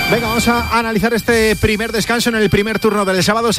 Venga, vamos a analizar este primer descanso en el primer turno del sábado.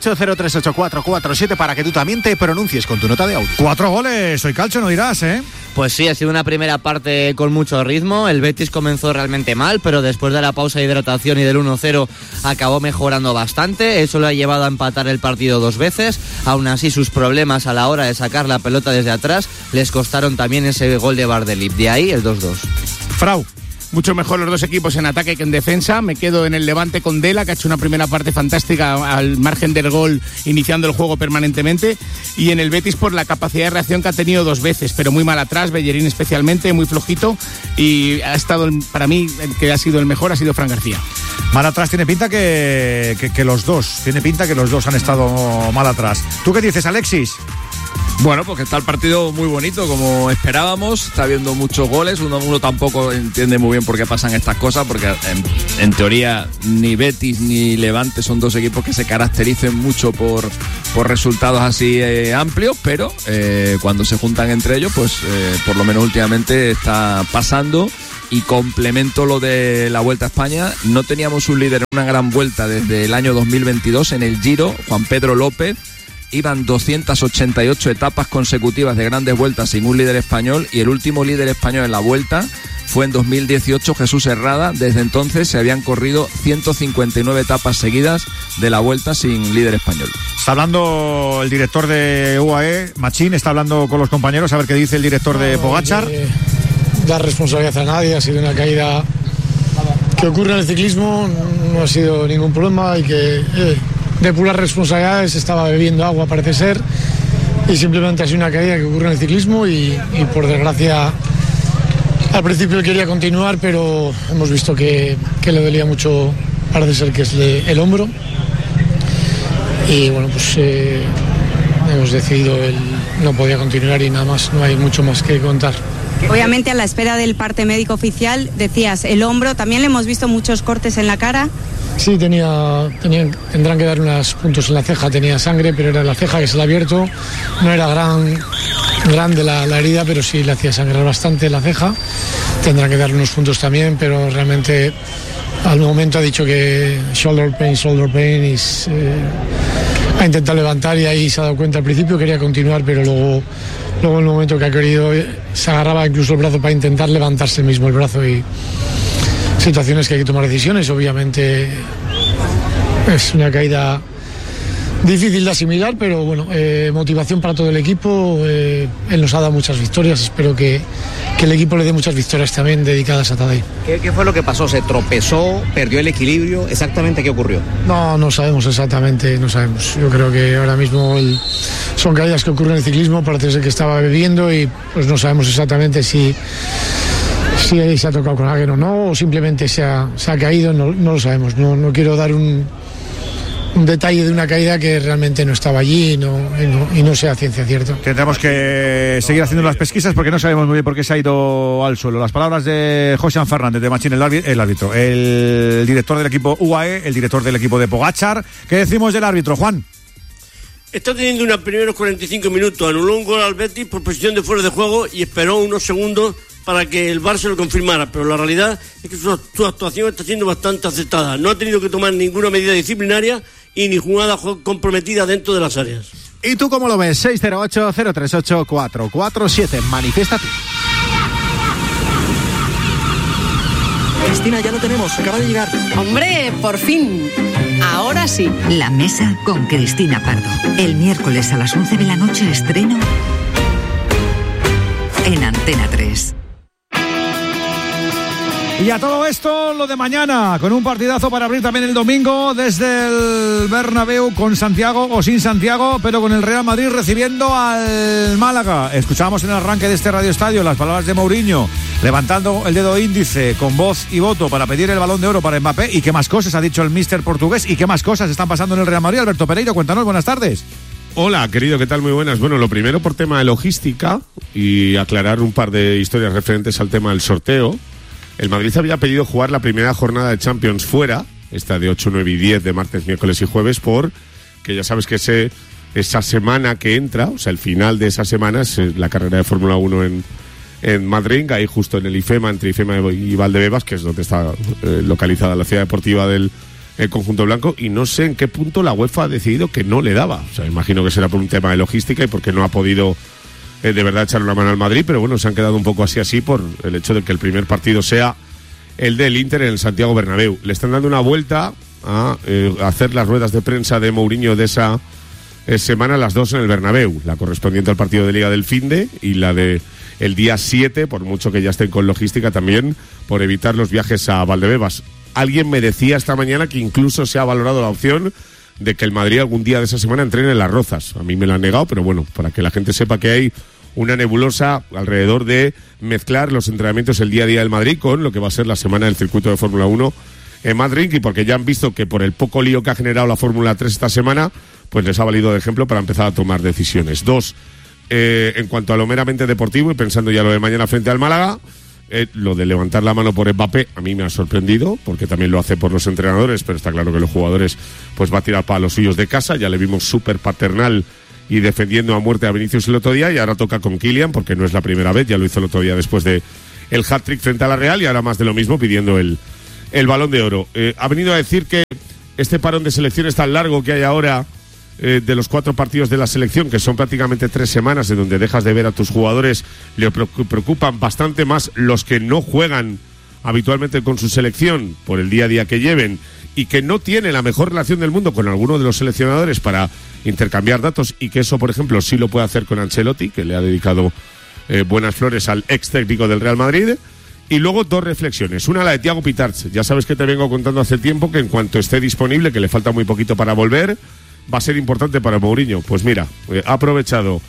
608-038447 para que tú también te pronuncies con tu nota de audio. 4 goles, soy Calcho, no dirás, ¿eh? Pues sí, ha sido una primera parte con mucho ritmo. El Betis comenzó realmente mal, pero después de la pausa de hidratación y del 1-0 acabó mejorando bastante. Eso lo ha llevado a empatar el partido 2 veces. Aún así, sus problemas a la hora de sacar la pelota desde atrás les costaron también ese gol de Bardelip. De ahí el 2-2. Frau. Mucho mejor los dos equipos en ataque que en defensa. Me quedo en el Levante con Dela, que ha hecho una primera parte fantástica al margen del gol, iniciando el juego permanentemente. Y en el Betis por la capacidad de reacción que ha tenido 2 veces, pero muy mal atrás, Bellerín especialmente, muy flojito. Y ha estado, para mí, el que ha sido el mejor ha sido Fran García. Mal atrás tiene pinta que los dos. Tiene pinta que los dos han estado mal atrás. ¿Tú qué dices, Alexis? Bueno, porque está el partido muy bonito, como esperábamos. Está habiendo muchos goles. Uno tampoco entiende muy bien por qué pasan estas cosas, porque en teoría ni Betis ni Levante son dos equipos que se caractericen mucho por resultados así amplios, pero cuando se juntan entre ellos, pues por lo menos últimamente está pasando. Y complemento lo de la Vuelta a España. No teníamos un líder en una gran vuelta desde el año 2022 en el Giro, Juan Pedro López. Iban 288 etapas consecutivas de grandes vueltas sin un líder español, y el último líder español en la Vuelta fue en 2018 Jesús Herrada. Desde entonces se habían corrido 159 etapas seguidas de la Vuelta sin líder español. Está hablando el director de UAE, Machín, está hablando con los compañeros a ver qué dice el director de Pogačar. Dar responsabilidad a nadie, ha sido una caída que ocurre en el ciclismo, no ha sido ningún problema. Hay que depurar responsabilidades, estaba bebiendo agua parece ser, y simplemente ha sido una caída que ocurre en el ciclismo y por desgracia al principio él quería continuar, pero hemos visto que le dolía mucho, parece ser que es el hombro, y bueno, pues hemos decidido él no podía continuar y nada más, no hay mucho más que contar. Obviamente a la espera del parte médico oficial, decías el hombro, también le hemos visto muchos cortes en la cara. Sí, tendrán que dar unos puntos en la ceja, tenía sangre, pero era la ceja que se le ha abierto, no era grande la herida, pero sí le hacía sangrar bastante la ceja. Tendrán que darle unos puntos también, pero realmente al momento ha dicho que shoulder pain ha intentado levantar y ahí se ha dado cuenta al principio, quería continuar, pero luego en el momento que ha querido se agarraba incluso el brazo para intentar levantarse mismo el brazo, y situaciones que hay que tomar decisiones. Obviamente es una caída difícil de asimilar, pero bueno, motivación para todo el equipo. Él nos ha dado muchas victorias, espero que el equipo le dé muchas victorias también dedicadas a Tadej. ¿Qué fue lo que pasó? ¿Se tropezó? ¿Perdió el equilibrio? ¿Exactamente qué ocurrió? No sabemos exactamente, no sabemos. Yo creo que ahora mismo son caídas que ocurren en el ciclismo, parece ser que estaba bebiendo y pues no sabemos exactamente si se ha tocado con alguien o no, o simplemente se ha caído, no lo sabemos. No quiero dar un detalle de una caída que realmente no estaba allí y no sea ciencia cierta. Tendremos que seguir haciendo las pesquisas porque no sabemos muy bien por qué se ha ido al suelo. Las palabras de José Fernández de Machín, el árbitro, el director del equipo UAE, el director del equipo de Pogačar. ¿Qué decimos del árbitro, Juan? Está teniendo unos primeros 45 minutos, anuló un gol al Betis por posición de fuera de juego y esperó unos segundos para que el VAR se lo confirmara, pero la realidad es que su actuación está siendo bastante aceptada. No ha tenido que tomar ninguna medida disciplinaria y ni jugada comprometida dentro de las áreas. ¿Y tú cómo lo ves? 608-038-447. Manifiéstate. Cristina, ya lo tenemos, acaba de llegar. ¡Hombre, por fin! Ahora sí. La Mesa con Cristina Pardo. El miércoles a las 11 de la noche estreno en Antena 3. Y a todo esto, lo de mañana, con un partidazo para abrir también el domingo desde el Bernabéu, con Santiago o sin Santiago, pero con el Real Madrid recibiendo al Málaga. Escuchábamos en el arranque de este Radio Estadio las palabras de Mourinho, levantando el dedo índice con voz y voto para pedir el Balón de Oro para Mbappé. ¿Y qué más cosas ha dicho el míster portugués? ¿Y qué más cosas están pasando en el Real Madrid? Alberto Pereiro, cuéntanos, buenas tardes. Hola, querido, ¿qué tal? Muy buenas. Bueno, lo primero por tema de logística y aclarar un par de historias referentes al tema del sorteo. El Madrid había pedido jugar la primera jornada de Champions fuera, esta de 8, 9 y 10 de martes, miércoles y jueves, porque ya sabes que esa semana que entra, o sea, el final de esa semana es la carrera de Fórmula 1 en Madrid, ahí justo en el IFEMA, entre IFEMA y Valdebebas, que es donde está localizada la ciudad deportiva del conjunto blanco, y no sé en qué punto la UEFA ha decidido que no le daba. O sea, imagino que será por un tema de logística y porque no ha podido de verdad echar una mano al Madrid, pero bueno, se han quedado un poco así por el hecho de que el primer partido sea el del Inter en el Santiago Bernabéu. Le están dando una vuelta a hacer las ruedas de prensa de Mourinho de esa semana, las dos en el Bernabéu, la correspondiente al partido de Liga del Finde y la de el día 7, por mucho que ya estén con logística también, por evitar los viajes a Valdebebas. Alguien me decía esta mañana que incluso se ha valorado la opción de que el Madrid algún día de esa semana entrene en Las Rozas. A mí me lo han negado, pero bueno, para que la gente sepa que hay una nebulosa alrededor de mezclar los entrenamientos el día a día del Madrid con lo que va a ser la semana del circuito de Fórmula 1 en Madrid, y porque ya han visto que por el poco lío que ha generado la Fórmula 3 esta semana, pues les ha valido de ejemplo para empezar a tomar decisiones. Dos, en cuanto a lo meramente deportivo y pensando ya lo de mañana frente al Málaga, lo de levantar la mano por Mbappé a mí me ha sorprendido, porque también lo hace por los entrenadores, pero está claro que los jugadores pues va a tirar para los suyos de casa. Ya le vimos súper paternal y defendiendo a muerte a Vinicius el otro día, y ahora toca con Kylian, porque no es la primera vez, ya lo hizo el otro día después de el hat-trick frente a la Real, y ahora más de lo mismo pidiendo el Balón de Oro. Ha venido a decir que este parón de selecciones tan largo que hay ahora, de los 4 partidos de la selección, que son prácticamente 3 semanas en donde dejas de ver a tus jugadores, le preocupan bastante más los que no juegan habitualmente con su selección por el día a día que lleven, y que no tiene la mejor relación del mundo con alguno de los seleccionadores para intercambiar datos, y que eso, por ejemplo, sí lo puede hacer con Ancelotti, que le ha dedicado buenas flores al ex técnico del Real Madrid. Y luego 2 reflexiones. Una, la de Thiago Pitarch. Ya sabes que te vengo contando hace tiempo que en cuanto esté disponible, que le falta muy poquito para volver, va a ser importante para Mourinho. Pues mira, ha aprovechado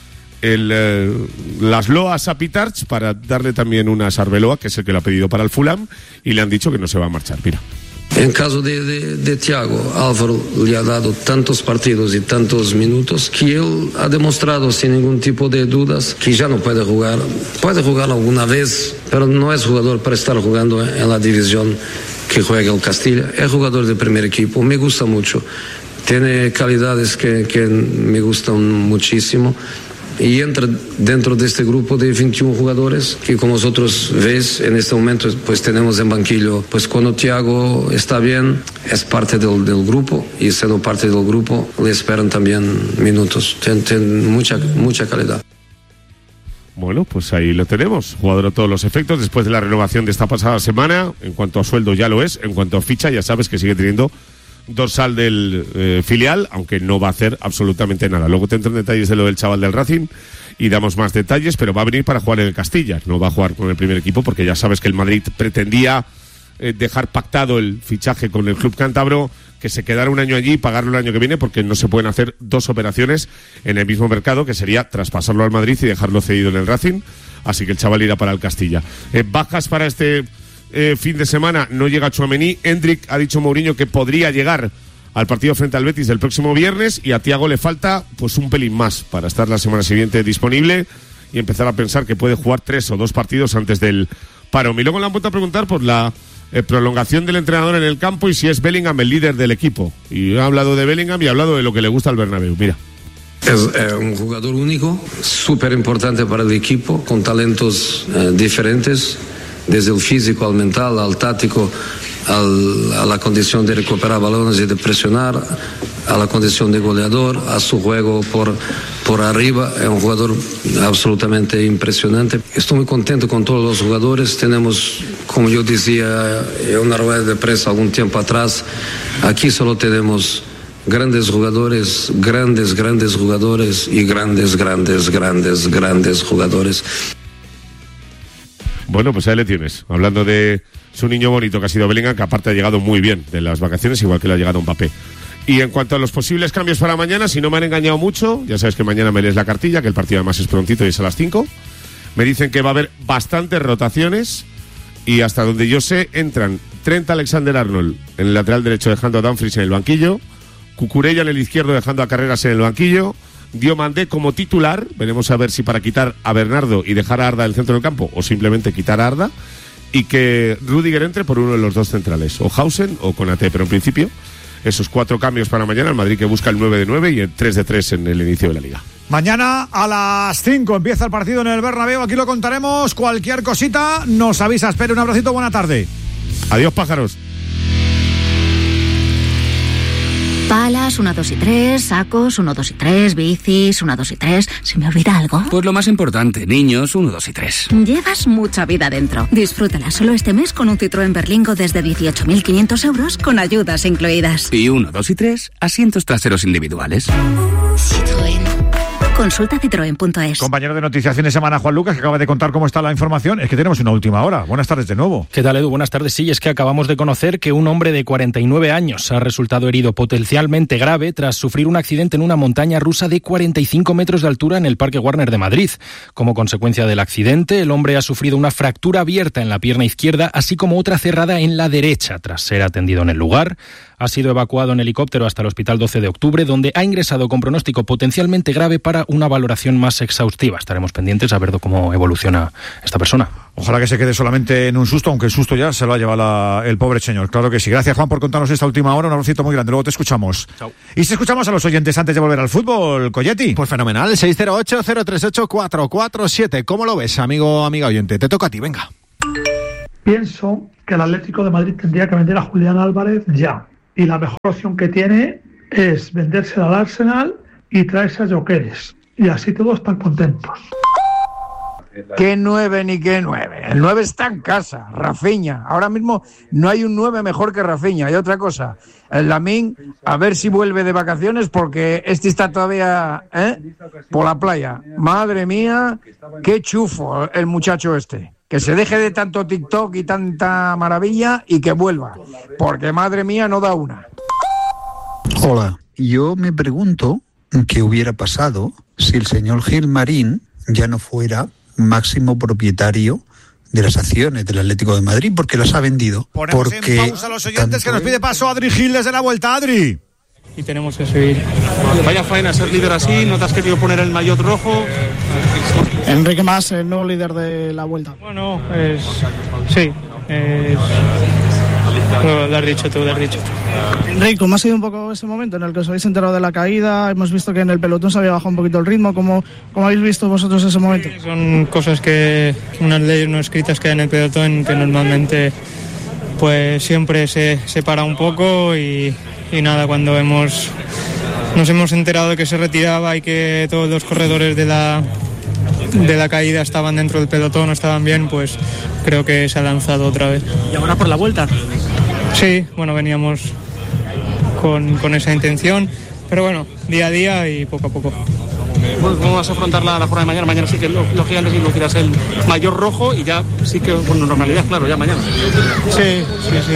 las loas a Pitarch para darle también una Arbeloa, que es el que lo ha pedido para el Fulham, y le han dicho que no se va a marchar. Mira. En caso de Thiago, Álvaro le ha dado tantos partidos y tantos minutos que él ha demostrado sin ningún tipo de dudas que ya no puede jugar. Puede jugar alguna vez, pero no es jugador para estar jugando en la división que juega el Castilla. Es jugador de primer equipo, me gusta mucho. Tiene calidades que me gustan muchísimo. Y entra dentro de este grupo de 21 jugadores que, como vosotros veis, en este momento pues tenemos en banquillo, pues cuando Thiago está bien, es parte del grupo, y siendo parte del grupo le esperan también minutos. Tiene mucha calidad. Bueno, pues ahí lo tenemos, jugador a todos los efectos, después de la renovación de esta pasada semana. En cuanto a sueldo ya lo es, en cuanto a ficha ya sabes que sigue teniendo dorsal del filial, aunque no va a hacer absolutamente nada. Luego te entro en detalles de lo del chaval del Racing y damos más detalles, pero va a venir para jugar en el Castilla, no va a jugar con el primer equipo, porque ya sabes que el Madrid pretendía dejar pactado el fichaje con el club cántabro, que se quedara un año allí y pagarlo el año que viene, porque no se pueden hacer 2 operaciones en el mismo mercado, que sería traspasarlo al Madrid y dejarlo cedido en el Racing. Así que el chaval irá para el Castilla. Bajas para este fin de semana: no llega Tchouaméni. Endrick ha dicho Mourinho que podría llegar al partido frente al Betis del próximo viernes, y a Thiago le falta pues un pelín más para estar la semana siguiente disponible y empezar a pensar que puede jugar 3 o 2 partidos antes del parón. Y luego le han vuelto a preguntar por la prolongación del entrenador en el campo y si es Bellingham el líder del equipo. Y ha hablado de Bellingham y ha hablado de lo que le gusta al Bernabéu. Mira. Es un jugador único, súper importante para el equipo, con talentos diferentes, desde el físico al mental, al táctico, a la condición de recuperar balones y de presionar, a la condición de goleador, a su juego por arriba. Es un jugador absolutamente impresionante. Estoy muy contento con todos los jugadores. Tenemos, como yo decía en una rueda de prensa algún tiempo atrás, aquí solo tenemos grandes jugadores, grandes jugadores y grandes jugadores. Bueno, pues ahí le tienes, hablando de su niño bonito que ha sido Bellingham, que aparte ha llegado muy bien de las vacaciones, igual que le ha llegado Mbappé. Y en cuanto a los posibles cambios para mañana, si no me han engañado mucho, ya sabes que mañana me lees la cartilla, que el partido además es prontito y es a las 5. Me dicen que va a haber bastantes rotaciones, y hasta donde yo sé entran Trent Alexander-Arnold en el lateral derecho, dejando a Dumfries en el banquillo, Cucurella en el izquierdo, dejando a Carreras en el banquillo, Diomandé como titular. Veremos a ver si para quitar a Bernardo y dejar a Arda en el centro del campo, o simplemente quitar a Arda, y que Rüdiger entre por uno de los 2 centrales, o Hausen o Konaté, pero en principio esos 4 cambios para mañana. El Madrid que busca el 9 de 9 y el 3 de 3 en el inicio de la Liga. Mañana a las 5 empieza el partido en el Bernabéu. Aquí lo contaremos. Cualquier cosita nos avisa. Espero un abracito. Buena tarde. Adiós, pájaros. Palas, 1, 2 y 3, sacos, 1, 2 y 3, bicis, 1, 2 y 3. ¿Se me olvida algo? Pues lo más importante, niños, 1, 2 y 3. Llevas mucha vida dentro. Disfrútala solo este mes con un Citroën Berlingo desde 18.500 euros con ayudas incluidas. Y 1, 2 y 3, asientos traseros individuales. Citroën. Consulta citroen.es. Compañero de Noticias Fin de Semana, Juan Lucas, que acaba de contar cómo está la información. Es que tenemos una última hora. Buenas tardes de nuevo. ¿Qué tal, Edu? Buenas tardes. Sí, es que acabamos de conocer que un hombre de 49 años ha resultado herido potencialmente grave tras sufrir un accidente en una montaña rusa de 45 metros de altura en el Parque Warner de Madrid. Como consecuencia del accidente, el hombre ha sufrido una fractura abierta en la pierna izquierda, así como otra cerrada en la derecha. Tras ser atendido en el lugar, ha sido evacuado en helicóptero hasta el Hospital 12 de Octubre, donde ha ingresado con pronóstico potencialmente grave para una valoración más exhaustiva. Estaremos pendientes a ver cómo evoluciona esta persona. Ojalá que se quede solamente en un susto, aunque el susto ya se lo ha llevado el pobre señor. Claro que sí. Gracias, Juan, por contarnos esta última hora. Un abracito muy grande. Luego te escuchamos. Chao. Y si escuchamos a los oyentes antes de volver al fútbol, Colletti. Pues fenomenal. 608-038-447. ¿Cómo lo ves, amigo, amiga oyente? Te toca a ti, venga. Pienso que el Atlético de Madrid tendría que vender a Julián Álvarez ya. Y la mejor opción que tiene es venderse al Arsenal y traerse a Gyökeres. Y así todos están contentos. ¿Qué 9 ni qué 9? El 9 está en casa, Rafinha. Ahora mismo no hay un 9 mejor que Rafinha. Y otra cosa, el Lamine, a ver si vuelve de vacaciones porque este está todavía por la playa. Madre mía, qué chufo el muchacho este. Que se deje de tanto TikTok y tanta maravilla y que vuelva. Porque madre mía no da una. Hola, yo me pregunto qué hubiera pasado si el señor Gilmarín ya no fuera máximo propietario de las acciones del Atlético de Madrid, porque las ha vendido. Ponemos en pausa a los oyentes que nos pide paso Adri Gil desde la vuelta. Adri. Y tenemos que seguir. Vaya faena ser líder así, ¿no te has querido poner el maillot rojo? Enrique Mas, el nuevo líder de la vuelta. Bueno, sí, lo has dicho tú, Enrique, ¿cómo ha sido un poco ese momento en el que os habéis enterado de la caída? Hemos visto que en el pelotón se había bajado un poquito el ritmo. ¿Cómo habéis visto vosotros ese momento? Sí, son cosas que, unas leyes no escritas que hay en el pelotón, que normalmente pues siempre se para un poco y nada, cuando nos hemos enterado de que se retiraba y que todos los corredores de la caída estaban dentro del pelotón, no estaban bien, pues creo que se ha lanzado otra vez. ¿Y ahora por la vuelta? Sí, bueno, veníamos con esa intención, pero bueno, día a día y poco a poco. ¿Cómo vas a afrontar la jornada de mañana? Mañana sí que los gigantes lucirás el mayor rojo y ya sí que con normalidad, claro, ya mañana. Sí,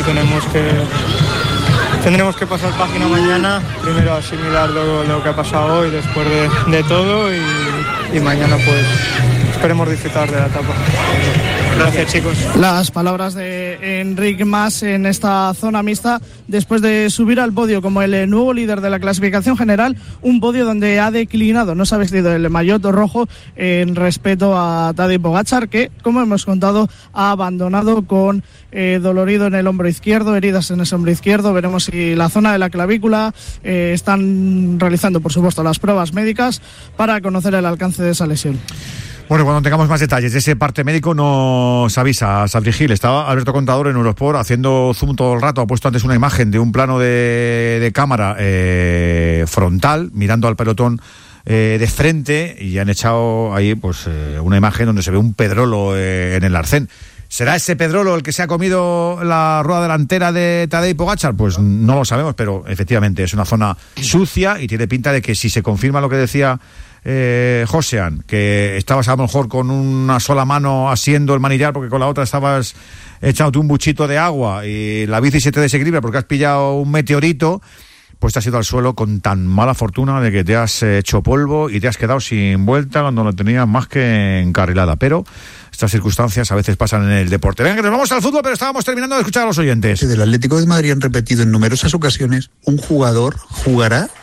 tendremos que pasar página mañana, primero asimilar lo que ha pasado hoy después de todo y mañana pues esperemos disfrutar de la etapa. Gracias, chicos. Las palabras de Enrique Mas en esta zona mixta después de subir al podio como el nuevo líder de la clasificación general, un podio donde ha declinado, no se ha vestido el maillot rojo en respeto a Tadej Pogačar, que, como hemos contado, ha abandonado con dolorido en el hombro izquierdo, heridas en ese hombro izquierdo. Veremos si la zona de la clavícula están realizando, por supuesto, las pruebas médicas para conocer el alcance de esa lesión. Bueno, cuando tengamos más detalles de ese parte médico nos avisa Adri Gil. Estaba Alberto Contador en Eurosport haciendo zoom todo el rato. Ha puesto antes una imagen de un plano de cámara frontal, mirando al pelotón de frente, y han echado ahí pues una imagen donde se ve un pedrolo en el arcén. ¿Será ese pedrolo el que se ha comido la rueda delantera de Tadej Pogačar? Pues no lo sabemos, pero efectivamente es una zona sucia y tiene pinta de que si se confirma lo que decía Josean, que estabas a lo mejor con una sola mano asiendo el manillar porque con la otra estabas echándote un buchito de agua y la bici se te desequilibra porque has pillado un meteorito, pues te has ido al suelo con tan mala fortuna de que te has hecho polvo y te has quedado sin vuelta cuando lo tenías más que encarrilada. Pero estas circunstancias a veces pasan en el deporte. Venga, que nos vamos al fútbol, pero estábamos terminando de escuchar a los oyentes. Del Atlético de Madrid han repetido en numerosas ocasiones: un jugador jugará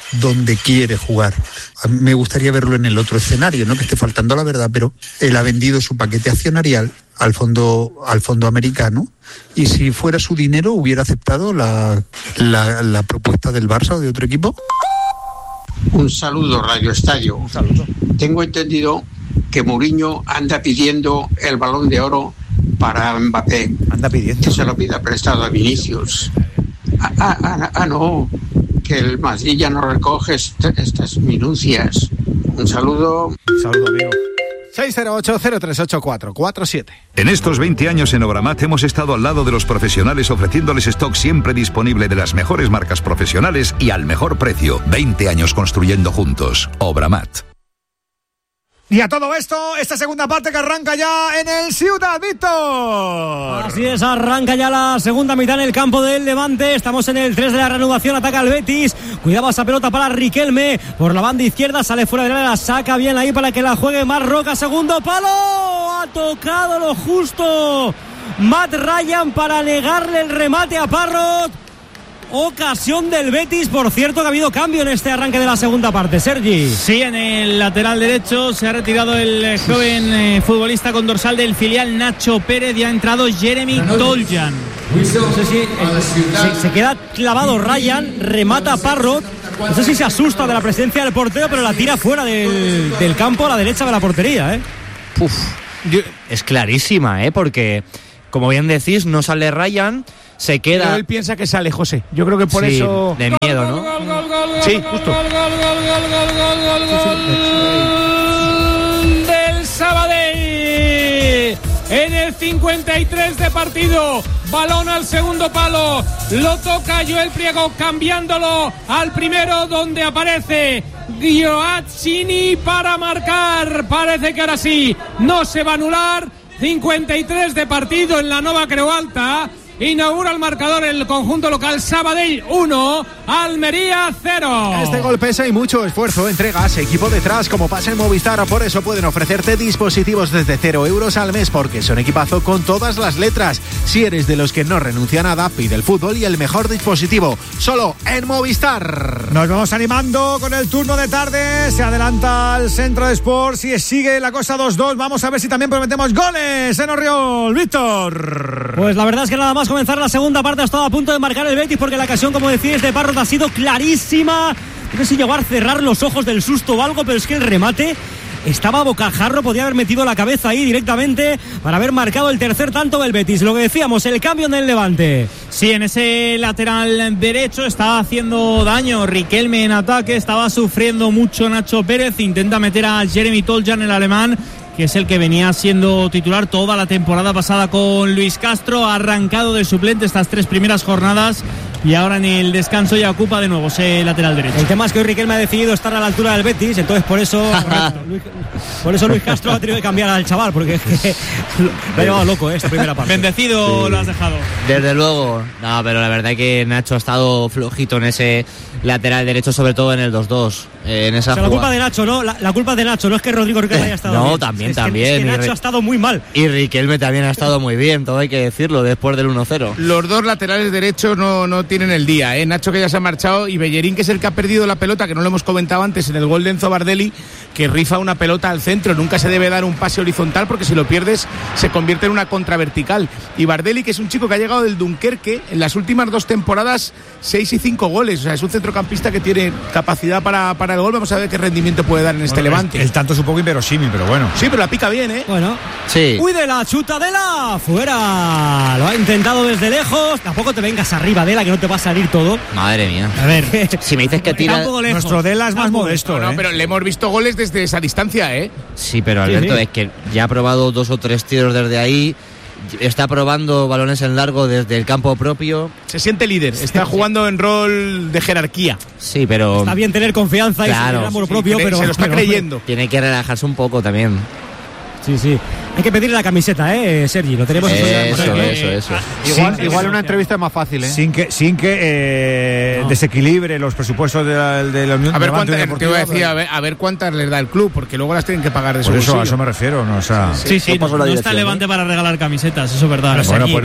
donde quiere jugar. A mí me gustaría verlo en el otro escenario, no que esté faltando la verdad, pero él ha vendido su paquete accionarial al fondo americano, y si fuera su dinero hubiera aceptado la propuesta del Barça o de otro equipo. Un saludo, Radio Estadio. Un saludo. Tengo entendido que Mourinho anda pidiendo el Balón de Oro para Mbappé. Anda pidiendo. Que se lo pida prestado a Vinicius. No, que el Madrid ya no recoge estas minucias. Un saludo. Un saludo, amigo. 608-038-447. En estos 20 años en Obramat hemos estado al lado de los profesionales ofreciéndoles stock siempre disponible de las mejores marcas profesionales y al mejor precio. 20 años construyendo juntos. Obramat. Y a todo esto, esta segunda parte que arranca ya en el Ciudad Víctor. Así es, arranca ya la segunda mitad en el campo del Levante. Estamos en el 3 de la reanudación, ataca el Betis. Cuidado esa pelota para Riquelme. Por la banda izquierda, sale fuera de la área, saca bien ahí para que la juegue Marroca. Segundo palo, ha tocado lo justo Matt Ryan para negarle el remate a Parrot. Ocasión del Betis, por cierto que ha habido cambio en este arranque de la segunda parte. Sergi. Sí, en el lateral derecho se ha retirado el joven futbolista con dorsal del filial Nacho Pérez y ha entrado Jeremy Toljan. No sé si se queda clavado Ryan, remata Parrot. No sé si se asusta de la presencia del portero, pero la tira fuera del campo a la derecha de la portería. Es clarísima, porque como bien decís, no sale Ryan. Se queda. Pero él piensa que sale, José. Yo creo que por eso. De miedo, ¿no? Sí, justo. Del Sabadell. En el 53 de partido. Balón al segundo palo. Lo toca Joel Priego, cambiándolo al primero, donde aparece Gioacchini para marcar. Parece que ahora sí no se va a anular. 53 de partido en la Nova Creu Alta. Inaugura el marcador el conjunto local. Sabadell 1, Almería 0. Este gol pesa y mucho esfuerzo, entregas, equipo detrás, como pasa en Movistar. Por eso pueden ofrecerte dispositivos desde 0 euros al mes, porque son equipazo con todas las letras. Si eres de los que no renuncia a nada, pide el fútbol y el mejor dispositivo, solo en Movistar. Nos vamos animando con el turno de tarde. Se adelanta el Centro de Sports y sigue la cosa 2-2. Vamos a ver si también prometemos goles en Orriol. Víctor. Pues la verdad es que nada más comenzar la segunda parte ha estado a punto de marcar el Betis, porque la ocasión, como decís, de Parrot ha sido clarísima. No sé si llegó a cerrar los ojos del susto o algo, pero es que el remate estaba a bocajarro, podía haber metido la cabeza ahí directamente para haber marcado el tercer tanto del Betis. Lo que decíamos, el cambio en el Levante. Sí, en ese lateral derecho estaba haciendo daño Riquelme en ataque, estaba sufriendo mucho Nacho Pérez, intenta meter a Jeremy Toljan, el alemán, que es el que venía siendo titular toda la temporada pasada con Luis Castro. Ha arrancado de suplente estas 3 primeras jornadas y ahora en el descanso ya ocupa de nuevo ese lateral derecho. El tema es que hoy Riquelme ha decidido estar a la altura del Betis, entonces por eso Luis Castro ha tenido que cambiar al chaval, porque es que lo ha llevado loco esta primera parte. Bendecido, sí. Lo has dejado. Desde luego, no, pero la verdad es que Nacho ha estado flojito en ese lateral derecho, sobre todo en el 2-2. En esa la culpa de Nacho, ¿no? La culpa es de Nacho, no es que Rodrigo Riquelme haya estado no, bien. También. Es que Nacho ha estado muy mal. Y Riquelme también ha estado muy bien, todo hay que decirlo, después del 1-0. Los dos laterales derechos no tienen el día, Nacho, que ya se ha marchado, y Bellerín, que es el que ha perdido la pelota, que no lo hemos comentado antes en el gol de Enzo Bardelli, que rifa una pelota al centro. Nunca se debe dar un pase horizontal, porque si lo pierdes se convierte en una contravertical. Y Bardelli, que es un chico que ha llegado del Dunkerque, en las últimas 2 temporadas 6 y 5 goles, o sea, es un centrocampista que tiene capacidad para el gol. Vamos a ver qué rendimiento puede dar en este Levante. El tanto es un poco inverosímil, pero bueno. Sí, pero la pica bien, Bueno, sí. Cuide la chutadela, fuera. Lo ha intentado desde lejos. Tampoco te vengas arriba, Dela, que no te va a salir todo. Madre mía. A ver, si me dices que tira. Nuestro Dela es más modesto, No, pero le hemos visto goles desde esa distancia, Sí, pero Alberto, es que ya ha probado 2 o 3 tiros desde ahí. Está probando balones en largo desde el campo propio. Se siente líder, está jugando en rol de jerarquía. Sí, pero está bien tener confianza, claro, y amor propio, pero se lo está creyendo. Tiene que relajarse un poco también. Sí. Hay que pedirle la camiseta, Sergi, lo tenemos Eso. Igual una entrevista es más fácil, Sin que desequilibre los presupuestos de la Unión. A ver cuántas les da el club, porque luego las tienen que pagar de su bolsillo. A eso me refiero, ¿no? O sea, sí, no está Levante para regalar camisetas, eso es verdad.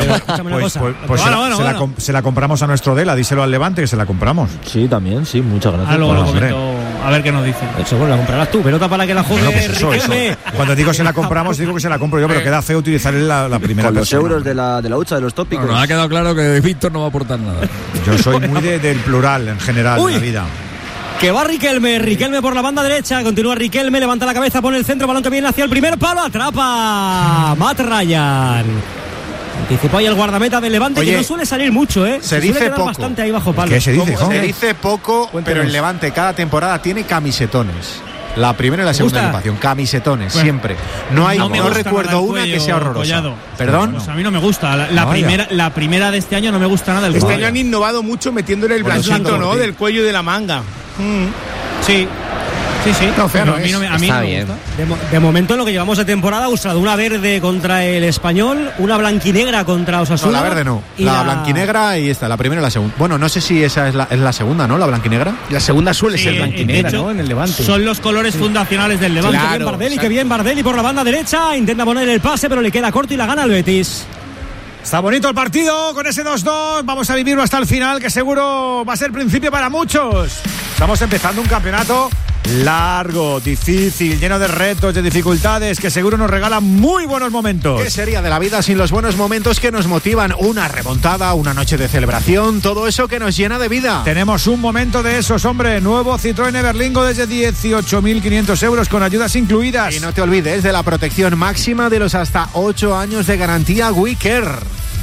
Se la compramos a nuestro Dela, díselo al Levante que se la compramos. Sí, también, sí, muchas gracias. Luego lo comento, a ver qué nos dicen. Eso, bueno, la comprarás tú, pelota para que la juegue. Eso. Cuando digo se la compramos, digo que se la compro yo, pero queda feo utilizar la primera con los persona. euros de la hucha, de los tópicos. Nos ha quedado claro que Víctor no va a aportar nada. Yo soy muy del plural en general en la vida. Que va Riquelme por la banda derecha, continúa Riquelme, levanta la cabeza, pone el centro, balón que viene hacia el primer palo, atrapa Matt Ryan. Anticipó ahí el guardameta del Levante. Oye, que no suele salir mucho, Se dice poco. Bastante ahí bajo palo. ¿Qué se dice? Se dice poco, pero el Levante cada temporada tiene camisetones. La primera y la segunda equipación, camisetones, siempre. No recuerdo una que sea horrorosa. Collado. ¿Perdón? Pues a mí no me gusta. La primera de este año no me gusta nada. Este año han innovado mucho metiéndole el blanquito, ¿no? Del cuello y de la manga. Sí. No, feo, a mí no me gusta. De momento, en lo que llevamos de temporada, ha usado una verde contra el Español, una blanquinegra contra Osasuna. No, la verde no. La blanquinegra y esta, la primera y la segunda. Bueno, no sé si esa es la segunda, ¿no? La blanquinegra. La segunda suele ser blanquinegra, ¿no? En el Levante. Son los colores fundacionales del Levante. Claro, que bien Bardelli por la banda derecha. Intenta poner el pase, pero le queda corto y la gana el Betis. Está bonito el partido con ese 2-2. Vamos a vivirlo hasta el final, que seguro va a ser principio para muchos. Estamos empezando un campeonato largo, difícil, lleno de retos, de dificultades, que seguro nos regala muy buenos momentos. ¿Qué sería de la vida sin los buenos momentos que nos motivan? Una remontada, una noche de celebración, todo eso que nos llena de vida. Tenemos un momento de esos, hombre. Nuevo Citroën Everlingo desde 18.500 euros con ayudas incluidas. Y no te olvides de la protección máxima de los hasta 8 años de garantía WeCare.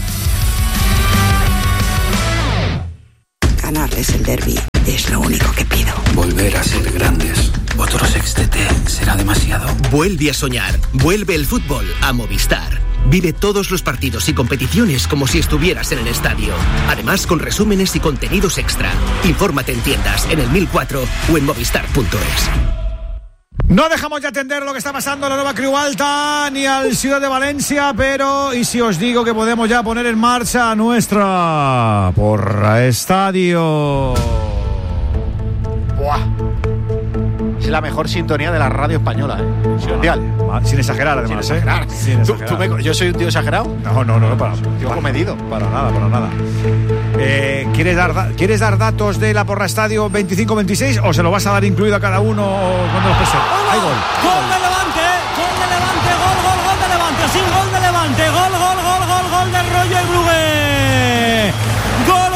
Ganarles el derbi es lo único que pido. Volver a ser grandes. Otro Sextete será demasiado. Vuelve a soñar. Vuelve el fútbol a Movistar. Vive todos los partidos y competiciones como si estuvieras en el estadio. Además, con resúmenes y contenidos extra. Infórmate en tiendas, en el 1004 o en movistar.es. No dejamos de atender lo que está pasando en la Nueva Creu Alta ni al Ciudad de Valencia, pero ¿y si os digo que podemos ya poner en marcha nuestra Porra Estadio? ¡Buah! Es la mejor sintonía de la radio española, mundial. Sin exagerar, además, Sin exagerar. ¿Yo soy un tío exagerado? No, para tío comedido. Para nada. ¿Quieres dar datos de la Porra Estadio 25-26 o se lo vas a dar incluido a cada uno cuando los presente? Hay gol. Gol de Levante, gol de Levante, sin gol de Levante, gol de Roger Brugué. Gol.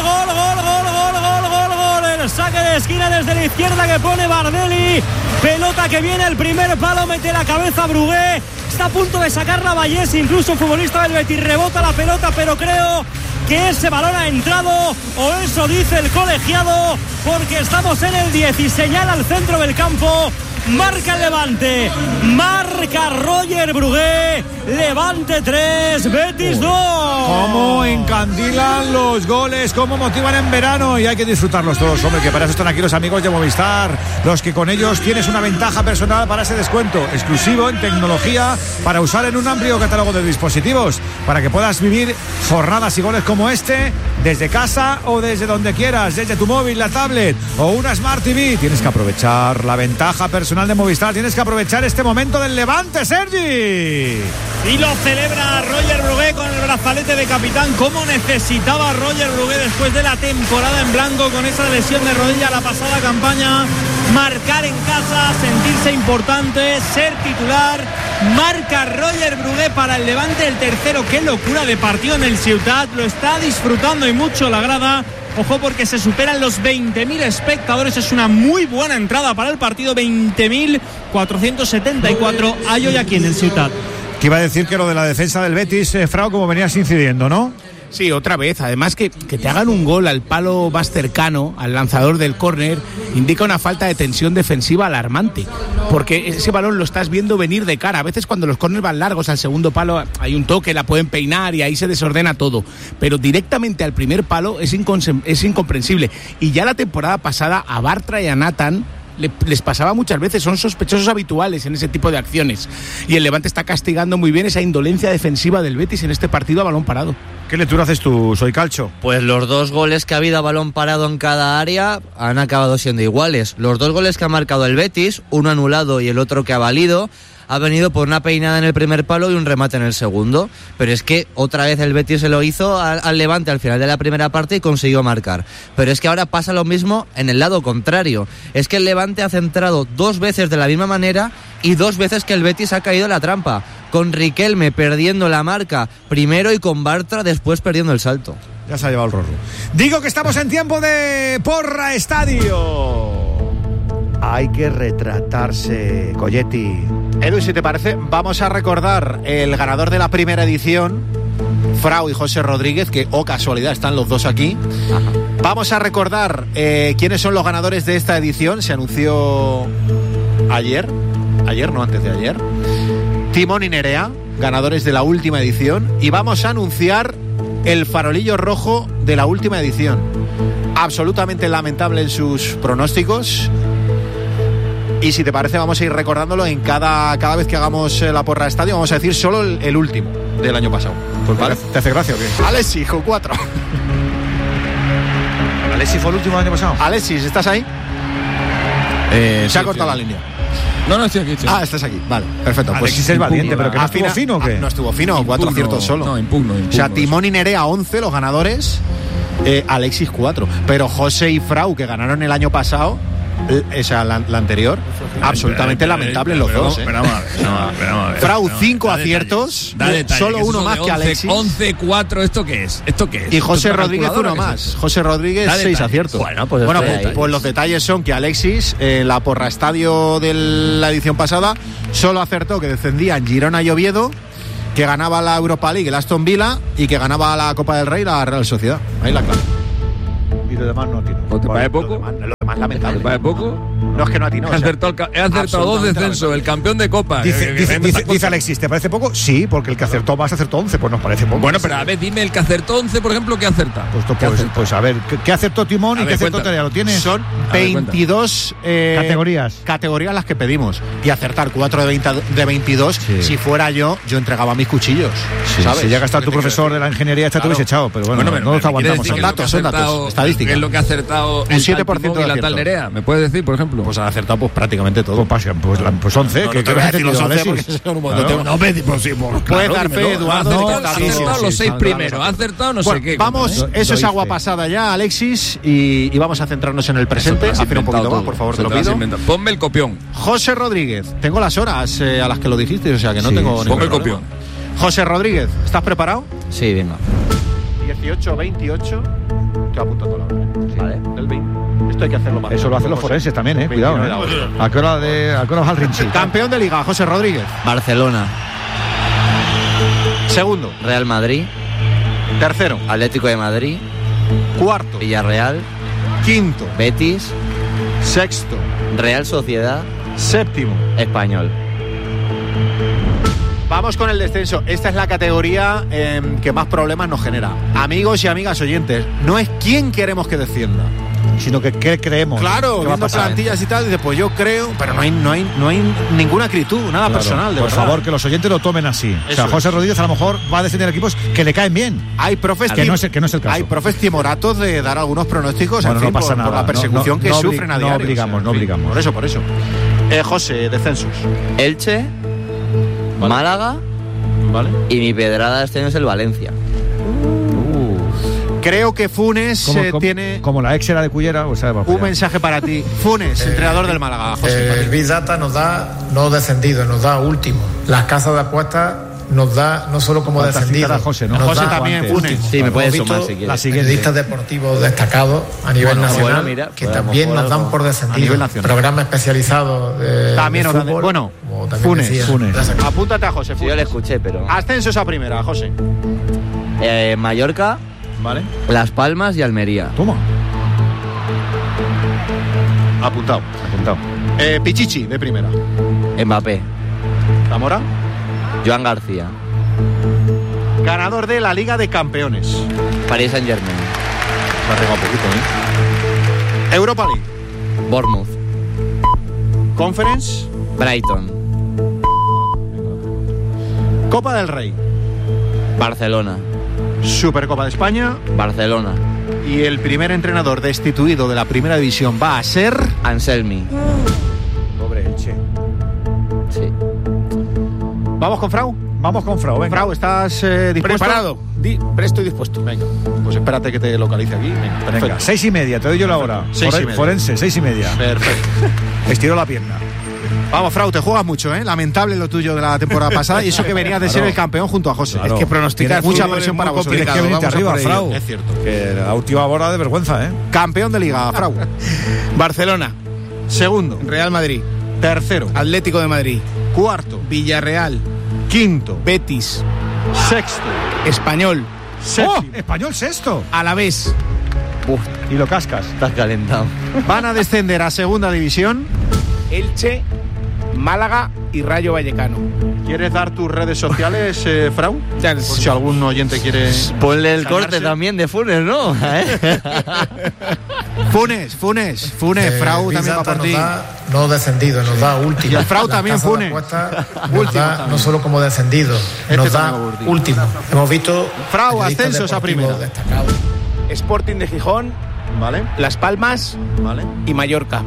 El saque de esquina desde la izquierda que pone Bardelli. Pelota que viene al primer palo, mete la cabeza Brugué. Está a punto de sacarla Vallés, incluso futbolista del Betis. Rebota la pelota, pero creo que ese balón ha entrado, o eso dice el colegiado, porque estamos en el 10 y señala al centro del campo. Marca el Levante, marca Roger Brugué. Levante 3, Betis 2. Cómo encandilan los goles, cómo motivan en verano, y hay que disfrutarlos todos, hombre, que para eso están aquí los amigos de Movistar, los que con ellos tienes una ventaja personal para ese descuento exclusivo en tecnología para usar en un amplio catálogo de dispositivos, para que puedas vivir jornadas y goles como este desde casa o desde donde quieras, desde tu móvil, la tablet o una Smart TV. Tienes que aprovechar la ventaja personal de Movistar, tienes que aprovechar este momento del Levante, Sergi. Y lo celebra Roger Brugué con el brazalete de capitán. Cómo necesitaba Roger Brugué después de la temporada en blanco con esa lesión de rodilla la pasada campaña. Marcar en casa, sentirse importante, ser titular. Marca Roger Brugué para el Levante el tercero. Qué locura de partido en el Ciutat. Lo está disfrutando y mucho la grada. Ojo porque se superan los 20.000 espectadores. Es una muy buena entrada para el partido. 20.474 hay hoy aquí en el Ciutat. Que iba a decir que lo de la defensa del Betis, Frau, como venías incidiendo, ¿no? Sí, otra vez. Además que te hagan un gol al palo más cercano, al lanzador del córner, indica una falta de tensión defensiva alarmante. Porque ese balón lo estás viendo venir de cara. A veces cuando los córners van largos al segundo palo hay un toque, la pueden peinar y ahí se desordena todo. Pero directamente al primer palo es incomprensible. Y ya la temporada pasada a Bartra y a Nathan les pasaba muchas veces, son sospechosos habituales en ese tipo de acciones. Y el Levante está castigando muy bien esa indolencia defensiva del Betis en este partido a balón parado. ¿Qué lectura haces tú, Soy Calcho? Pues los 2 goles que ha habido a balón parado en cada área han acabado siendo iguales. Los 2 goles que ha marcado el Betis, uno anulado y el otro que ha valido, ha venido por una peinada en el primer palo y un remate en el segundo. Pero es que otra vez el Betis se lo hizo al Levante al final de la primera parte y consiguió marcar. Pero es que ahora pasa lo mismo en el lado contrario. Es que el Levante ha centrado 2 veces de la misma manera y 2 veces que el Betis ha caído en la trampa. Con Riquelme perdiendo la marca primero y con Bartra después perdiendo el salto. Ya se ha llevado el Rorro. Digo que estamos en tiempo de Porra Estadio. Hay que retratarse, Colletti. Edu, si te parece, vamos a recordar el ganador de la primera edición, Frau y José Rodríguez, que, casualidad, están los dos aquí. Ajá. Vamos a recordar quiénes son los ganadores de esta edición. Se anunció ayer, no, antes de ayer. Timón y Nerea, ganadores de la última edición. Y vamos a anunciar el farolillo rojo de la última edición. Absolutamente lamentable en sus pronósticos. Y si te parece, vamos a ir recordándolo en cada vez que hagamos la Porra Estadio. Vamos a decir solo el último del año pasado. Pues ¿vale? ¿Te hace gracia o qué? Alexis, con 4. ¿Alexis fue el último del año pasado? Alexis, ¿estás ahí? Se ha cortado la línea. No, estoy aquí. Estás aquí. Vale, perfecto. Alexis es valiente, pero que no estuvo fino o qué. No estuvo fino, 4 aciertos solo. No, impugno. O sea, Timón y Nerea 11, los ganadores. Alexis 4. Pero José y Frau, que ganaron el año pasado, esa la anterior, absolutamente lamentable los dos. Esperamos a ver. Frau 5 aciertos, solo uno más que Alexis. 11-4, ¿esto qué es? Y José Rodríguez uno más. José Rodríguez 6 aciertos. Bueno, pues los detalles son que Alexis, la Porra Estadio de la edición pasada, solo acertó que descendían Girona y Oviedo, que ganaba la Europa League el Aston Villa y que ganaba la Copa del Rey la Real Sociedad. Ahí la clave. Y lo demás no atinó. ¿Te parece poco? Lo demás lamentable. ¿Te parece poco? No es que no atinó. He acertado 2 descensos, el campeón de Copa. Dice Alexis, ¿te parece poco? Sí, porque el que acertó más acertó 11, pues nos parece poco. Bueno, pero a ver, dime, el que acertó 11, por ejemplo, ¿qué acerta? Pues a ver, ¿qué acertó Timón y qué acertó Nerea? ¿Lo tienes? Son 22 categorías las que pedimos. Y acertar 4 de 22, sí. Si fuera yo entregaba mis cuchillos. Sí, ¿sabes? Si llega a estar tu profesor de la ingeniería, te hubiese echado, pero bueno, no nos aguantamos. Son datos, estadísticas. ¿Qué es lo que ha acertado un 7% de la tal Nerea? ¿Me puedes decir, por ejemplo? Pues ha acertado pues prácticamente todo. Pues 11, que te voy a decir los 11 puedes dar fe, Eduardo. Ha acertado los 6 primeros, ha acertado no sé qué. Vamos, eso es agua pasada ya, Alexis, y vamos a centrarnos en el presente. Hacer un poquito más, por favor, te lo pido. Ponme el copión. José Rodríguez, tengo las horas a las que lo dijiste, o sea que no tengo ningún ponme el copión. José Rodríguez, ¿estás preparado? Sí, venga. 18-28, te apunto toda la hora. Vale. El 20. Esto hay que hacerlo más. Eso lo hacen los forenses también, cuidado. ¿A qué hora vas al Rinchi? Campeón de Liga, José Rodríguez. Barcelona. Segundo. Real Madrid. Tercero. Atlético de Madrid. Cuarto. Villarreal. Quinto. Betis. Sexto. Real Sociedad. Séptimo. Español. Vamos con el descenso. Esta es la categoría que más problemas nos genera. Amigos y amigas oyentes, no es quién queremos que descienda, sino que qué creemos. Claro, viendo plantillas y tal, dice, pues yo creo, pero no hay ninguna acritud, nada personal, de por verdad. favor, que los oyentes lo tomen así. Eso, o sea, José Rodríguez a lo mejor va a descender equipos que le caen bien. Hay profes que no es el caso. Hay profes timoratos de dar algunos pronósticos, bueno, en fin, no pasa nada. Por la persecución que sufren a diario. No obligamos. Por eso. José, descensos. Elche, ¿vale? Málaga, ¿vale? Y mi pedrada este año es el Valencia. Creo que Funes tiene... Como la ex era de Cullera, o sea, un mensaje para ti. Funes, entrenador del Málaga. José, el Big Data nos da no descendido, nos da último. Las casas de apuestas nos da no solo como descendido. José, ¿no? José también, Funes. Sí, me puedes sumar si quieres. Periodistas deportivos destacados a nivel nacional, que también nos dan por descendido. Programa especializado de también nos dan. Bueno, Funes. Apúntate a José. Sí, yo le escuché, pero... Ascensos a primera, José. Mallorca, vale. Las Palmas y Almería. Toma. Apuntado. Pichichi, de primera. Mbappé. Zamora. Joan García. Ganador de la Liga de Campeones. Paris Saint-Germain. Se ha regado un poquito, Europa League. Bournemouth. Conference. Brighton. Copa del Rey. Barcelona. Supercopa de España. Barcelona. Y el primer entrenador destituido de la primera división va a ser... Anselmi. Pobre Elche. Sí. ¿Vamos con Frau? Vamos con Frau, venga. Frau, ¿estás dispuesto? Preparado. Presto y dispuesto. Venga, pues espérate que te localice aquí. Venga, 6:30, te doy yo la hora. 6:30. Forense, 6:30. Perfecto. Estiro la pierna. Vamos, Frau, te juegas mucho, ¿eh? Lamentable lo tuyo de la temporada pasada y eso que venías de ser el campeón junto a José. Claro. Es que pronosticar mucha presión para vosotros. Tienes que venirte arriba, Frau. Es cierto. Que la última hora de vergüenza, ¿eh? Campeón de Liga, Frau. Barcelona. Segundo. Real Madrid. Tercero. Atlético de Madrid. Cuarto. Villarreal. Quinto. Betis. Sexto. Español. ¡Oh! Español sexto. Alavés. Y lo cascas. Estás calentado. Van a descender a segunda división. Elche, Málaga y Rayo Vallecano. ¿Quieres dar tus redes sociales, Frau? Ya, por si algún oyente quiere... Ponle el callarse. corte también de Funes, ¿no? Funes, Frau también va por ti. No descendido, nos da último. Y el Frau también, Funes. Nos da no solo como descendido, nos da último. Hemos visto Frau, ascensos a primera. Sporting de Gijón, vale. Las Palmas, vale. Y Mallorca.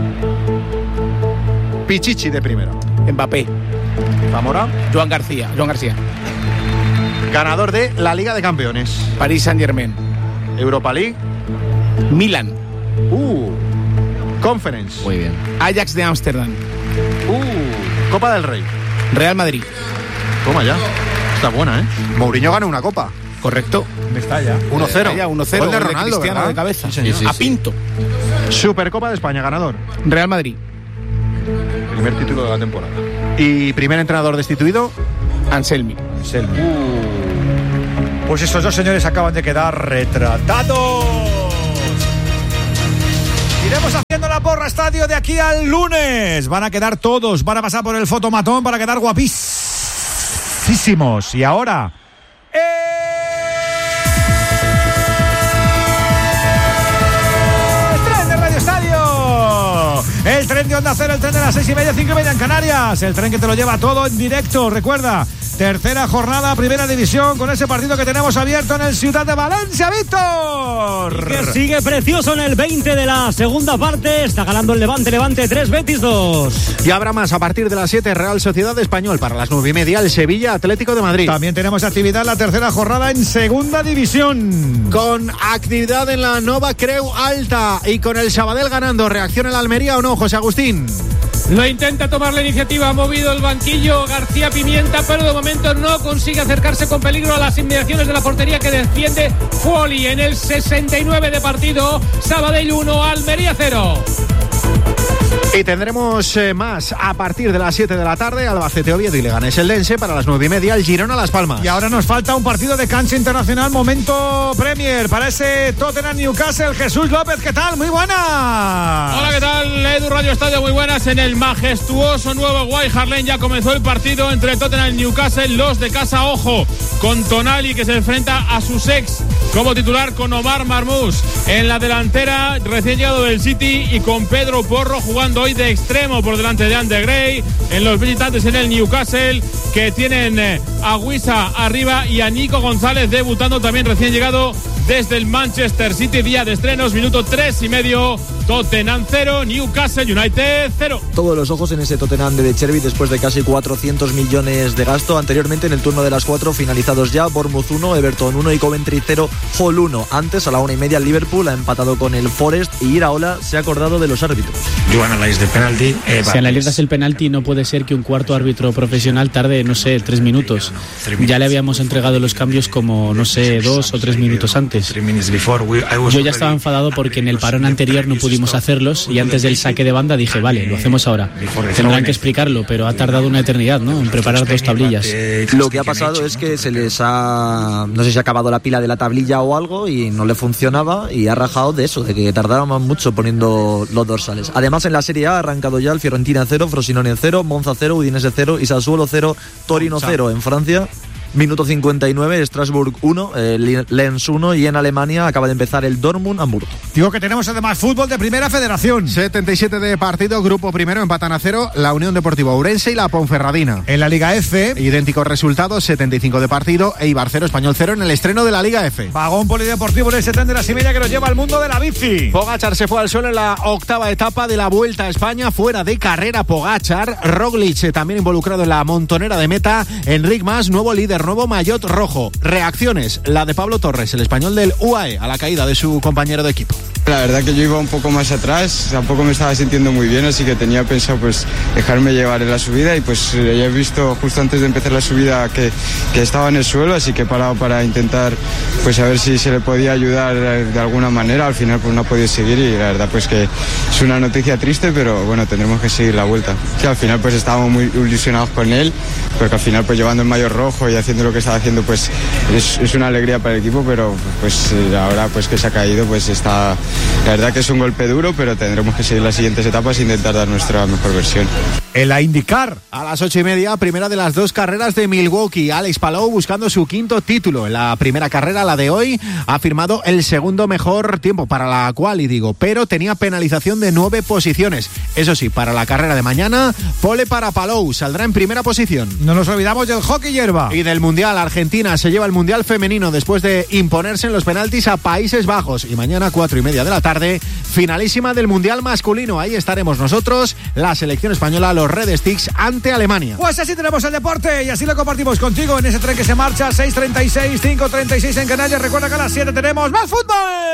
Pichichi de primera. Mbappé. Zamora. Joan García. Ganador de la Liga de Campeones. Paris Saint-Germain. Europa League. Milan. Conference. Muy bien. Ajax de Ámsterdam. Copa del Rey. Real Madrid. Toma ya. Está buena, ¿eh? Mourinho ganó una copa. Correcto. Está ya. 1-0. Ya, 1-0. Gol de Ronaldo, Cristiano, ¿verdad? de cabeza. Sí, a Pinto. Supercopa de España, ganador. Real Madrid. Primer título de la temporada. Y primer entrenador destituido. Anselmi. Pues estos dos señores acaban de quedar retratados. Iremos haciendo la porra estadio de aquí al lunes. Van a quedar todos, van a pasar por el fotomatón para quedar guapísimos. Y ahora... El tren de Onda Cero, el tren de las 6:30, 5:30 en Canarias. El tren que te lo lleva todo en directo. Recuerda, tercera jornada, primera división, con ese partido que tenemos abierto en el Ciudad de Valencia, Víctor. Y que sigue precioso en el 20 de la segunda parte. Está ganando el Levante 3, Betis 2. Y habrá más a partir de las 7, Real Sociedad Español. Para las 9:30, el Sevilla Atlético de Madrid. También tenemos actividad en la tercera jornada en segunda división. Con actividad en la Nova Creu Alta y con el Sabadell ganando. ¿Reacciona el Almería o no, José Agustín? Lo intenta tomar la iniciativa, ha movido el banquillo García Pimienta, pero de momento no consigue acercarse con peligro a las inmediaciones de la portería que defiende Fuoli. En el 69 de partido, Sabadell 1, Almería 0. Y tendremos más a partir de las 7 de la tarde. Albacete Oviedo y Leganés Eldense. Para las 9:30, el Girona Las Palmas. Y ahora nos falta un partido de cancha internacional, momento Premier, para ese Tottenham Newcastle. Jesús López, ¿qué tal? Muy buenas. Hola, ¿qué tal? Edu Radio Estadio, muy buenas. En el majestuoso nuevo White Hart Lane ya comenzó el partido entre Tottenham y Newcastle. Los de casa, ojo, con Tonali, que se enfrenta a sus ex como titular, con Omar Marmoush en la delantera, recién llegado del City, y con Pedro Porro jugando hoy de extremo por delante de Andy Gray. En los visitantes en el Newcastle, que tienen a Wissa arriba y a Nico González debutando también recién llegado desde el Manchester City. Día de estrenos, minuto 3:30. Tottenham 0, Newcastle United 0. Todos los ojos en ese Tottenham de Chervi después de casi 400 millones de gasto. Anteriormente, en el turno de las 4 finalizados ya, Bournemouth 1, Everton 1 y Coventry 0, Hull 1. Antes, a la 1:30, el Liverpool ha empatado con el Forest y Iraola se ha acordado de los árbitros. Si analizas el penalti, no puede ser que un cuarto árbitro profesional tarde, 3 minutos. Ya le habíamos entregado los cambios como, 2 o 3 minutos antes. Yo ya estaba enfadado porque en el parón anterior no pudimos hacerlos y antes del saque de banda dije, vale, lo hacemos ahora. Tendrán que explicarlo, pero ha tardado una eternidad, ¿no?, en preparar 2 tablillas. Lo que ha pasado es que se les ha, no sé si ha acabado la pila de la tablilla o algo y no le funcionaba y ha rajado de eso, de que tardaron mucho poniendo los dorsales. Además, en la Serie A ha arrancado ya el Fiorentina 0, Frosinone 0, Monza 0, Udinese 0 y Sassuolo 0, Torino 0. En Francia, Minuto 59, Strasbourg 1, Lens 1, y en Alemania acaba de empezar el Dortmund-Hamburgo. Digo que tenemos además fútbol de Primera Federación. 77 de partido, grupo primero, empatan a 0 la Unión Deportiva Ourense y la Ponferradina. En la Liga F, idénticos resultados, 75 de partido, Eibar 0, Español 0 en el estreno de la Liga F. Vagón polideportivo en ese tren de la Simeña que nos lleva al mundo de la bici. Pogačar se fue al suelo en la octava etapa de la Vuelta a España, fuera de carrera Pogačar. Roglic también involucrado en la montonera de meta. Enric Mas, nuevo líder, nuevo maillot rojo. Reacciones, la de Pablo Torres, el español del UAE, a la caída de su compañero de equipo. La verdad que yo iba un poco más atrás, tampoco me estaba sintiendo muy bien, así que tenía pensado pues dejarme llevar en la subida y pues ya he visto justo antes de empezar la subida que estaba en el suelo, así que he parado para intentar pues a ver si se le podía ayudar de alguna manera. Al final pues no ha podido seguir y la verdad pues que es una noticia triste, pero bueno, tendremos que seguir la vuelta. Que al final pues estábamos muy ilusionados con él, porque al final pues llevando el maillot rojo y haciendo lo que estaba haciendo pues es una alegría para el equipo, pero pues ahora pues que se ha caído pues está... La verdad que es un golpe duro, pero tendremos que seguir las siguientes etapas e intentar dar nuestra mejor versión. En la IndyCar, a las 8:30, primera de las 2 carreras de Milwaukee. Alex Palou buscando su quinto título. En la primera carrera, la de hoy, ha firmado el segundo mejor tiempo para la quali, digo, pero tenía penalización de 9 posiciones. Eso sí, para la carrera de mañana, pole para Palou, saldrá en primera posición. No nos olvidamos del hockey hierba. Y del Mundial. Argentina se lleva el Mundial femenino después de imponerse en los penaltis a Países Bajos. Y mañana, 4:30 de la tarde, finalísima del Mundial masculino. Ahí estaremos nosotros, la selección española, los Red Sticks, ante Alemania. Pues así tenemos el deporte y así lo compartimos contigo en ese tren que se marcha. 6:36, 5:36 en Canarias. Recuerda que a las 7 tenemos más fútbol.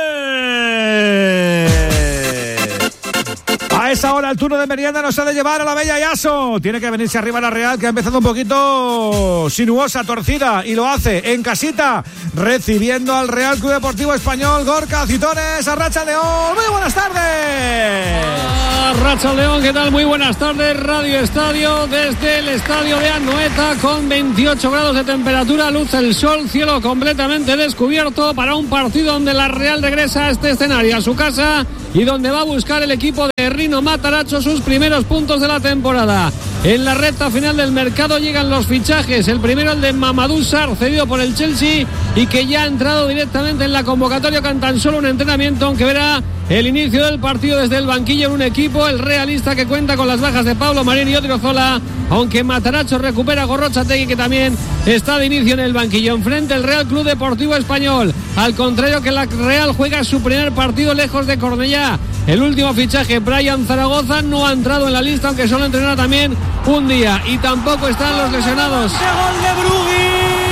A esa hora el turno de merienda nos ha de llevar a la Bella Yaso. Tiene que venirse arriba la Real, que ha empezado un poquito sinuosa, torcida, y lo hace en casita, recibiendo al Real Club Deportivo Español. Gorka Citones, Arracha León. Muy buenas tardes. Arracha León, ¿qué tal? Muy buenas tardes. Radio Estadio, desde el estadio de Anoeta, con 28 grados de temperatura, luce el sol, cielo completamente descubierto para un partido donde la Real regresa a este escenario, a su casa, y donde va a buscar el equipo de Rino Matarazzo sus primeros puntos de la temporada. En la recta final del mercado llegan los fichajes. El primero, el de Mamadou Sarr, cedido por el Chelsea y que ya ha entrado directamente en la convocatoria con tan solo un entrenamiento, aunque verá el inicio del partido desde el banquillo en un equipo, el realista, que cuenta con las bajas de Pablo Marín y Odriozola, aunque Matarazzo recupera a Gorrochategui, que también está de inicio en el banquillo. Enfrente el Real Club Deportivo Español, al contrario que la Real juega su primer partido lejos de Cornellá. El último fichaje, Brian Zaragoza, no ha entrado en la lista, aunque solo entrenará también un día, y tampoco están los lesionados. ¡Gol de Brugui!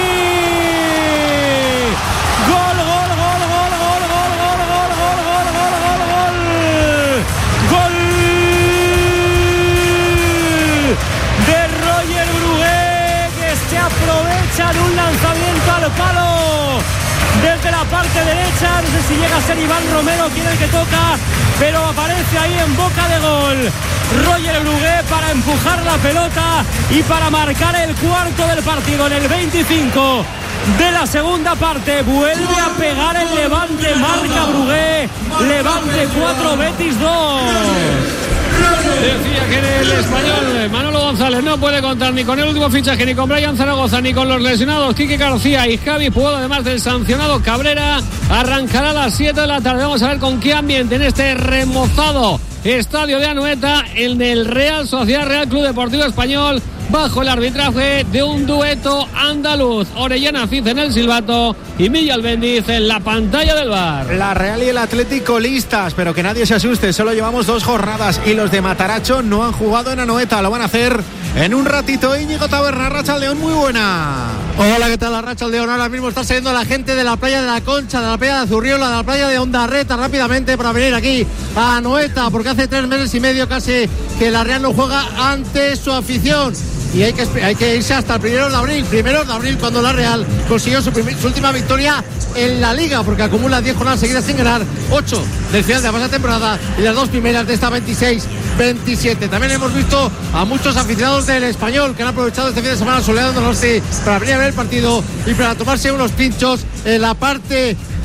Aprovecha de un lanzamiento al palo desde la parte derecha. No sé si llega a ser Iván Romero quien el que toca, pero aparece ahí en boca de gol Roger Brugué para empujar la pelota y para marcar el cuarto del partido. En el 25 de la segunda parte vuelve a pegar el Levante, marca Brugué. Levante 4, Betis 2. Decía que en el Español Manolo González no puede contar ni con el último fichaje, ni con Brian Zaragoza, ni con los lesionados Quique García y Javi Puedo, además del sancionado Cabrera. Arrancará a las 7 de la tarde. Vamos a ver con qué ambiente en este remozado estadio de Anoeta, el del Real Sociedad Real Club Deportivo Español, bajo el arbitraje de un dueto andaluz. Orellana Cid en el silbato y Miguel Bendiz en la pantalla del VAR. La Real y el Atlético listas, pero que nadie se asuste, solo llevamos 2 jornadas y los de Matarazzo no han jugado en Anoeta, lo van a hacer en un ratito. Íñigo Taberna, Arracha León, muy buena. Hola, ¿qué tal? Arracha León. Ahora mismo está saliendo la gente de la playa de la Concha, de la playa de Azurriola, de la playa de Ondarreta rápidamente para venir aquí a Anoeta, porque hace 3 meses y medio casi que la Real no juega ante su afición. Y hay que irse hasta el 1 de abril. 1 de abril, cuando la Real consiguió su última victoria en la Liga, porque acumula 10 jornadas seguidas sin ganar, 8 del final de la pasada temporada y las 2 primeras de esta 26-27. También hemos visto a muchos aficionados del Español que han aprovechado este fin de semana soleado en el norte para venir a ver el partido y para tomarse unos pinchos en la parte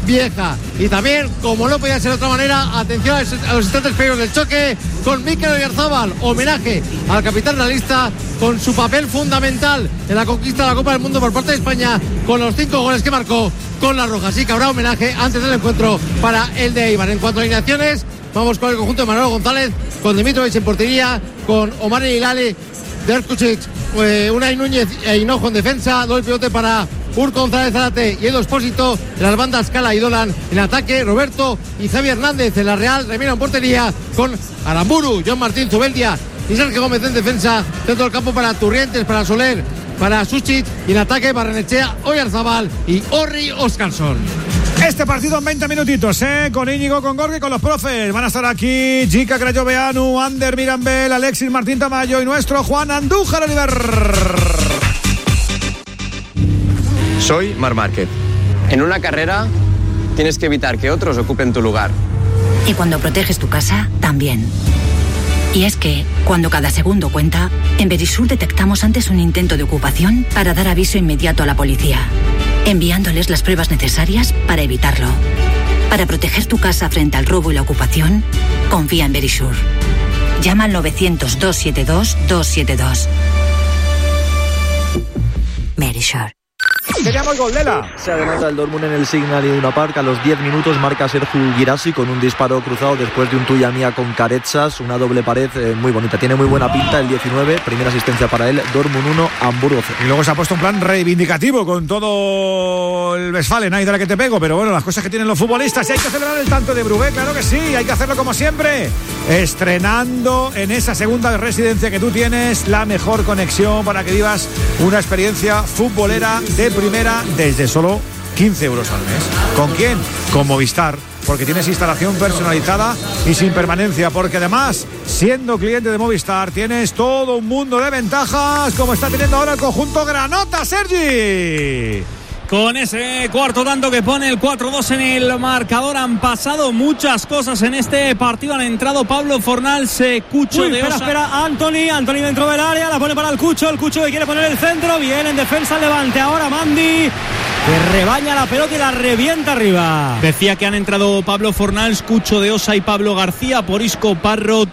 Vieja. Y también, como no podía ser de otra manera, atención a los instantes previos del choque con Mikel Oyarzabal, homenaje al capitán realista con su papel fundamental en la conquista de la Copa del Mundo por parte de España, con los 5 goles que marcó con la roja. Así que habrá homenaje antes del encuentro para el de Eibar. En cuanto a alineaciones, vamos con el conjunto de Manolo González, con Dimitrovic en portería, con Omar Hilali, Derkucic, Unai Núñez e Hinojo en defensa, doble pivote para Urco González Zárate y Edo Espósito, en las bandas Cala y Dolan en ataque, Roberto y Javi Hernández en la Real, Remiro en portería, con Aramburu, John Martín Zubeldia y Sergio Gómez en defensa, dentro del campo para Turrientes, para Soler, para Suchit, y en ataque para Barrenechea, Oyarzabal y Orri Óscarsson. Este partido en 20 minutitos, con Íñigo, con Gorgi, con los profes. Van a estar aquí Jica Crayoveanu, Ander Mirambel, Alexis Martín Tamayo y nuestro Juan Andújar Oliver. Soy Marc Márquez. En una carrera tienes que evitar que otros ocupen tu lugar. Y cuando proteges tu casa, también. Y es que, cuando cada segundo cuenta, en Verisur detectamos antes un intento de ocupación para dar aviso inmediato a la policía, enviándoles las pruebas necesarias para evitarlo. Para proteger tu casa frente al robo y la ocupación, confía en Verisur. Llama al 900-272-272. Verisur. Teníamos gol, Lela. Se adelanta el Dortmund en el Signal Iduna Park. A los 10 minutos marca Sergio Guirassi con un disparo cruzado después de un tuya mía con Caretsas, una doble pared muy bonita. Tiene muy buena pinta el 19, primera asistencia para él. Dortmund 1, Hamburgo 0. Y luego se ha puesto un plan reivindicativo con todo el Westfalen, ahí de la que te pego, pero bueno, las cosas que tienen los futbolistas. Y hay que celebrar el tanto de Brugué, claro que sí, hay que hacerlo como siempre, estrenando en esa segunda residencia que tú tienes la mejor conexión para que vivas una experiencia futbolera de primera desde solo 15 euros al mes. ¿Con quién? Con Movistar, porque tienes instalación personalizada y sin permanencia, porque además, siendo cliente de Movistar, tienes todo un mundo de ventajas, como está teniendo ahora el conjunto Granota, Sergi. Con ese cuarto tanto que pone el 4-2 en el marcador, han pasado muchas cosas en este partido. Han entrado Pablo Fornals, Cucho de Osa. Espera, Anthony dentro del área, la pone para el Cucho que quiere poner el centro, bien en defensa, Levante ahora Mandi, que rebaña la pelota y la revienta arriba. Decía que han entrado Pablo Fornals, Cucho de Osa y Pablo García, por Isco, Parro,